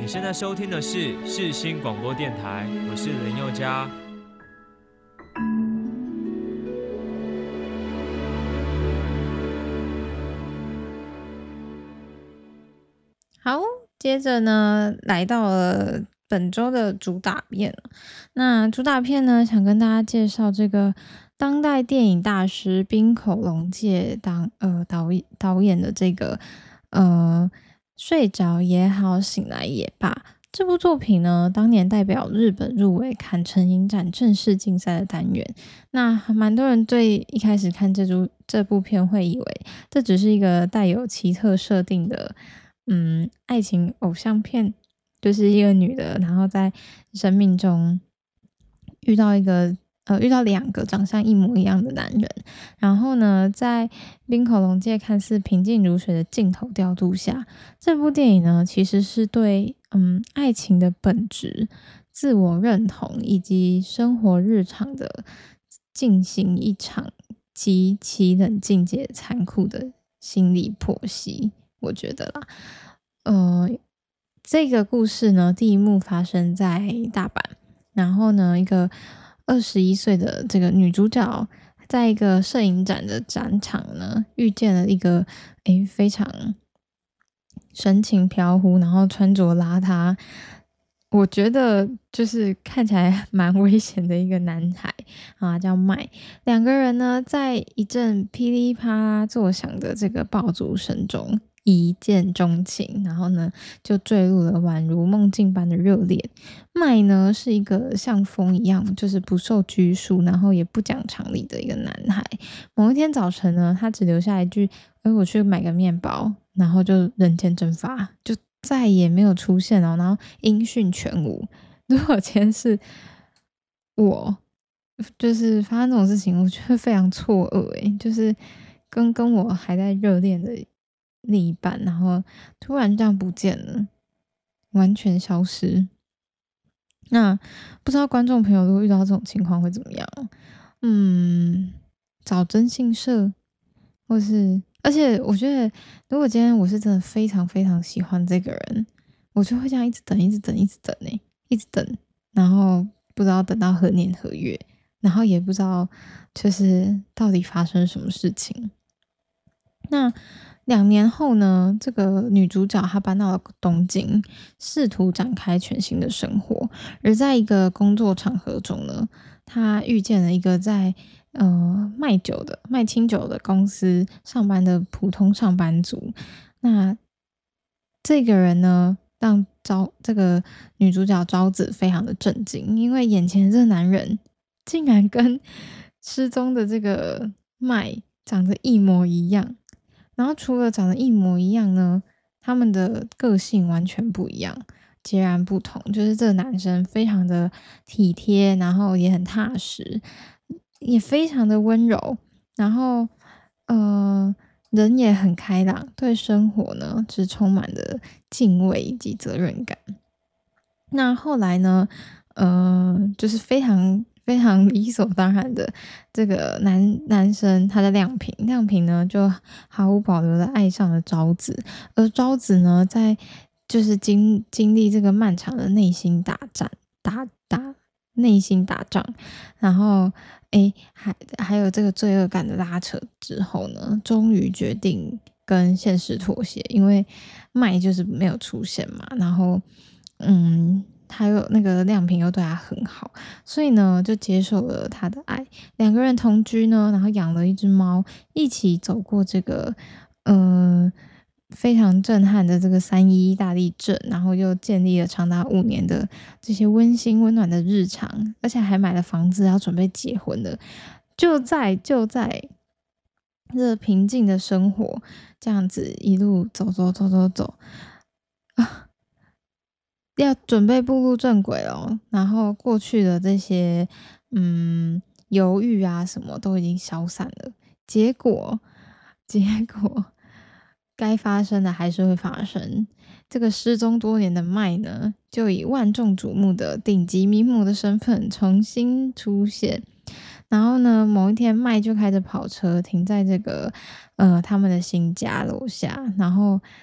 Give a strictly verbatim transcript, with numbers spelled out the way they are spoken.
你现在收听的是世新广播电台，我是林宥嘉。 好，接着呢，来到了本周的主打片。那主打片呢，想跟大家介绍这个当代电影大师滨口龙介当呃导导演的这个呃睡着也好，醒来也罢。这部作品呢，当年代表日本入围坎城影展正式竞赛的单元。那蛮多人对一开始看这部这部片会以为这只是一个带有奇特设定的。嗯，爱情偶像片，就是一个女的，然后在生命中遇到一个呃遇到两个长相一模一样的男人，然后呢，在滨口龙介看似平静如水的镜头调度下，这部电影呢其实是对嗯爱情的本质、自我认同以及生活日常的进行一场极其冷静且残酷的心理剖析。我觉得啦，呃，这个故事呢，第一幕发生在大阪，然后呢，一个二十一岁的这个女主角，在一个摄影展的展场呢，遇见了一个诶非常神情飘忽，然后穿着邋遢，我觉得就是看起来蛮危险的一个男孩啊，叫麦。两个人呢，在一阵噼里啪啦作响的这个爆竹声中，一见钟情，然后呢就坠入了宛如梦境般的热恋。麦呢是一个像风一样，就是不受拘束，然后也不讲常理的一个男孩。某一天早晨呢，他只留下一句：“哎，我去买个面包。”然后就人间蒸发，就再也没有出现了，然后音讯全无。如果今天是我，就是发生这种事情，我觉得非常错愕诶，就是跟跟我还在热恋的另一半，然后突然这样不见了，完全消失。那不知道观众朋友如果遇到这种情况会怎么样？嗯，找征信社，或是而且我觉得，如果今天我是真的非常非常喜欢这个人，我就会这样一直等，一直等，一直等欸，一直等，然后不知道等到何年何月，然后也不知道就是到底发生什么事情。那两年后呢，这个女主角她搬到了东京，试图展开全新的生活。而在一个工作场合中呢，她遇见了一个在呃卖酒的、卖清酒的公司上班的普通上班族。那这个人呢，让昭这个女主角昭子非常的震惊，因为眼前的这个男人竟然跟失踪的这个麦长得一模一样。然后除了长得一模一样呢，他们的个性完全不一样，截然不同。就是这个男生非常的体贴，然后也很踏实，也非常的温柔，然后呃人也很开朗，对生活呢是充满了敬畏以及责任感。那后来呢，呃，就是非常非常理所当然的，这个男男生他的亮平，亮平呢就毫无保留的爱上了昭子，而昭子呢，在就是经经历这个漫长的内心打战，打打内心打仗，然后诶，还还有这个罪恶感的拉扯之后呢，终于决定跟现实妥协，因为麦就是没有出现嘛，然后嗯。还有那个亮平又对他很好，所以呢就接受了他的爱。两个人同居呢，然后养了一只猫，一起走过这个呃非常震撼的这个三一大地震，然后又建立了长达五年的这些温馨温暖的日常，而且还买了房子，要准备结婚了。就在就在这平静的生活，这样子一路走走走走走啊。要准备步入正轨哦，然后过去的这些嗯犹豫啊什么都已经消散了，结果结果该发生的还是会发生。这个失踪多年的麦呢，就以万众瞩目的顶级名模的身份重新出现。然后呢，某一天麦就开着跑车停在这个呃他们的新家楼下，然后